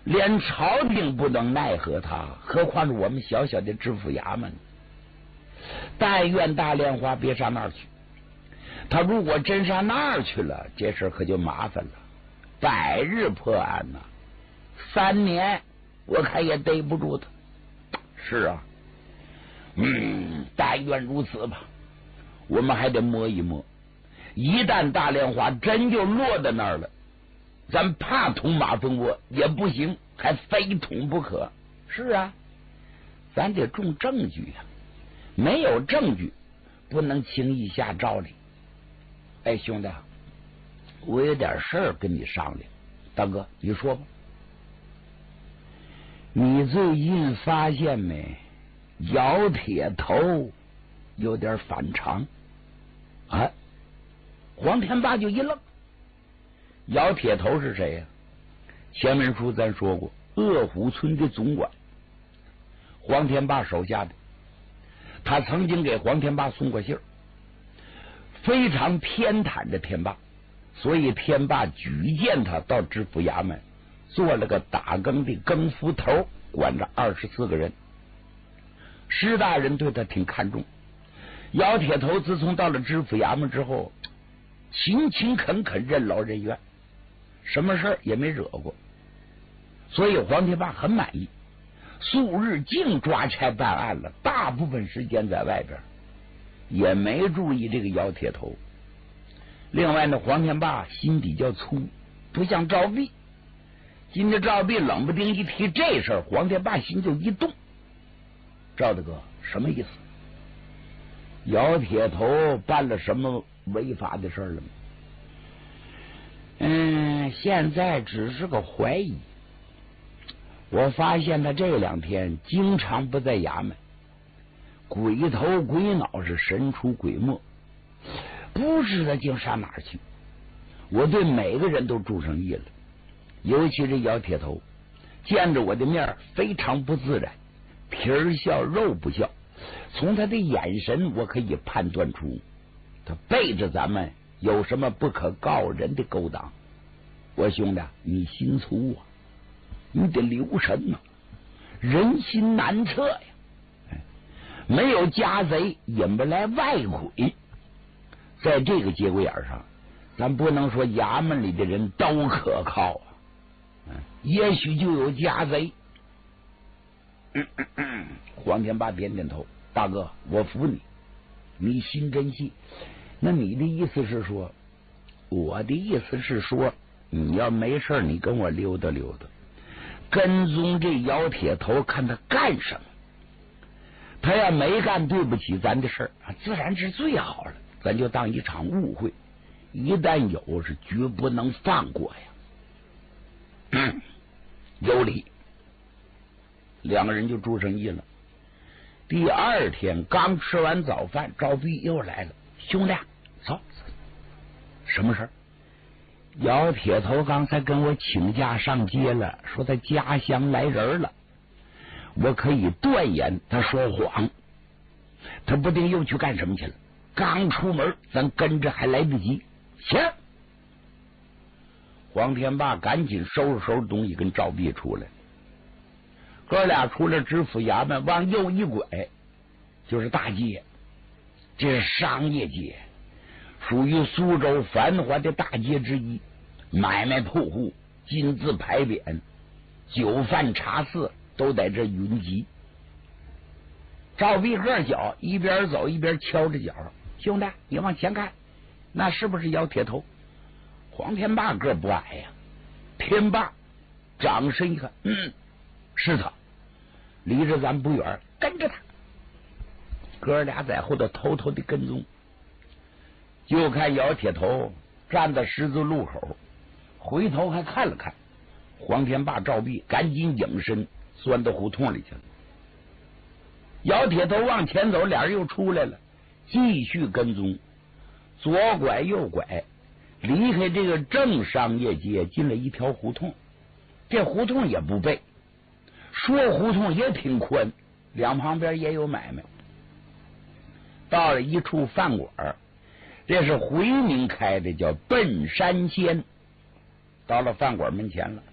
连朝廷不能奈何他，何况是我们小小的知府衙门。但愿大莲花别上那儿去，他如果真上那儿去了，这事可就麻烦了，百日破案呐，3年我看也逮不住他。是啊，但愿如此吧。我们还得摸一摸，一旦大莲花真就落在那儿了，咱怕捅马蜂窝也不行，还非捅不可。是啊，咱得重证据呀，没有证据不能轻易下诏令。哎，兄弟，我有点事儿跟你商量。大哥，你说吧。你最近发现没，姚铁头有点反常啊？黄天霸就一愣。姚铁头是谁呀？前文书咱说过，鄂虎村的总管，黄天霸手下的。他曾经给黄天霸送过信儿，非常偏袒着天霸，所以天霸举荐他到知府衙门，做了个打更的更夫头，管着24个人。施大人对他挺看重。姚铁头自从到了知府衙门之后，勤勤恳恳，任劳任怨，什么事儿也没惹过，所以黄天霸很满意。素日净抓差办案了，大部分时间在外边，也没注意这个姚铁头。另外呢，黄天霸心比较粗，不像赵弼。今天赵弼冷不丁一提这事儿，黄天霸心就一动。赵大哥，什么意思？姚铁头办了什么违法的事儿了吗？现在只是个怀疑。我发现他这2天经常不在衙门，鬼头鬼脑，是神出鬼没，不知道竟上哪儿去。我对每个人都注上意了，尤其是姚铁头，见着我的面非常不自然，皮儿笑肉不笑。从他的眼神我可以判断出他背着咱们有什么不可告人的勾当。我兄弟，你心粗啊，你得留神呐，人心难测呀。没有家贼引不来外鬼，在这个节骨眼上，咱不能说衙门里的人都可靠啊，也许就有家贼。黄天霸点点头，大哥，我服你，你心真细。那你的意思是说？我的意思是说，你要没事你跟我溜达溜达，跟踪这姚铁头，看他干什么。他要没干对不起咱的事儿，自然是最好了，咱就当一场误会，一旦有是绝不能放过呀。有理。2个人就住上意了。第2天刚吃完早饭，赵弼又来了。兄弟，走。什么事儿？姚铁头刚才跟我请假上街了，说他家乡来人了。我可以断言他说谎，他不定又去干什么去了。刚出门，咱跟着还来得及。行。黄天霸赶紧收拾收拾东西，跟赵弼出来。哥俩出了知府衙门，往右一拐就是大街，这是商业街，属于苏州繁华的大街之一，买卖铺户金字牌匾，酒饭茶肆都在这云集。赵弼个脚一边走一边敲着脚，兄弟，你往前看，那是不是姚铁头？黄天霸个不矮呀，天霸掌声一看，是他，离着咱不远，跟着他。哥俩在后头偷偷的跟踪，就看姚铁头站在十字路口，回头还看了看黄天霸、赵弼，赶紧隐身钻到胡同里去了。姚铁头往前走，俩人又出来了，继续跟踪，左拐右拐，离开这个正商业街，进了一条胡同。这胡同也不背，说胡同也挺宽，两旁边也有买卖。到了一处饭馆，这是回民开的，叫笨山鲜。到了饭馆门前了，